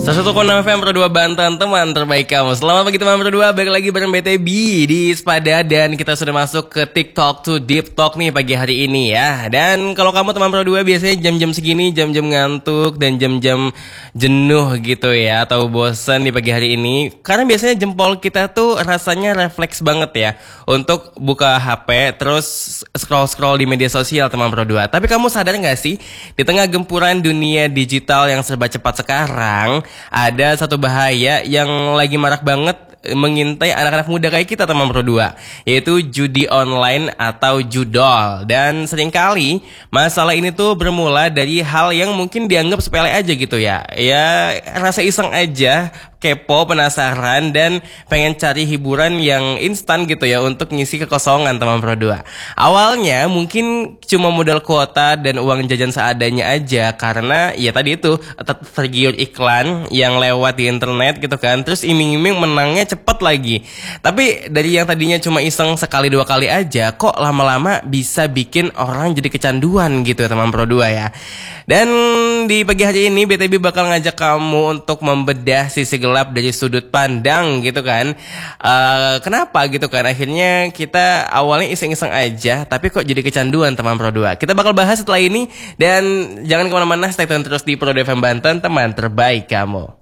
101,6 FM Pro 2 Banten, teman terbaik kamu. Selamat pagi teman Pro 2, balik lagi bareng BTB di Sepada. Dan kita sudah masuk ke TikTok to Deep Talk nih pagi hari ini ya. Dan kalau kamu teman Pro 2 biasanya jam-jam segini, jam-jam ngantuk dan jam-jam jenuh gitu ya, atau bosan di pagi hari ini, karena biasanya jempol kita tuh rasanya refleks banget ya untuk buka HP terus scroll-scroll di media sosial teman Pro 2. Tapi kamu sadar gak sih, di tengah gempuran dunia digital yang serba cepat sekarang, ada satu bahaya yang lagi marak banget mengintai anak-anak muda kayak kita teman Pro 2, yaitu judi online atau judol. Dan seringkali masalah ini tuh bermula dari hal yang mungkin dianggap sepele aja gitu ya. Ya rasa iseng aja, kepo, penasaran, dan pengen cari hiburan yang instan gitu ya untuk ngisi kekosongan teman Pro 2. Awalnya mungkin cuma modal kuota dan uang jajan seadanya aja, karena ya tadi itu tergiur iklan yang lewat di internet gitu kan. Terus iming-iming menangnya cepet lagi. Tapi dari yang tadinya cuma iseng sekali dua kali aja, kok lama-lama bisa bikin orang jadi kecanduan gitu ya teman Pro 2 ya. Dan di pagi hari ini BTB bakal ngajak kamu untuk membedah sisi gelap dari sudut pandang gitu kan. Kenapa gitu kan akhirnya kita awalnya iseng-iseng aja tapi kok jadi kecanduan teman Pro 2. Kita bakal bahas setelah ini, dan jangan kemana-mana, stay tune terus di Pro 2 FM Banten, teman terbaik kamu.